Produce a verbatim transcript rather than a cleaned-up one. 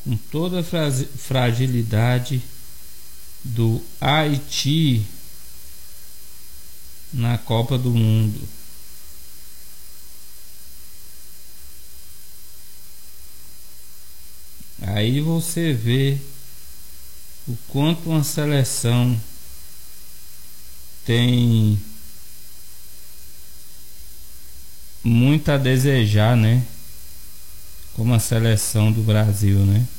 com toda a fragilidade do Haiti na Copa do Mundo. Aí você vê o quanto uma seleção tem muito a desejar, né? Como a seleção do Brasil, né?